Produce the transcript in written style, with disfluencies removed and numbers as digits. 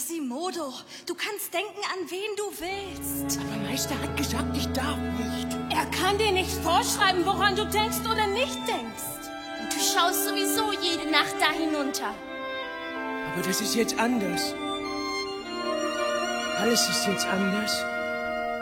Quasimodo, du kannst denken, an wen du willst. Aber Meister hat gesagt, ich darf nicht. Er kann dir nicht vorschreiben, woran du denkst oder nicht denkst. Und du schaust sowieso jede Nacht da hinunter. Aber das ist jetzt anders. Alles ist jetzt anders.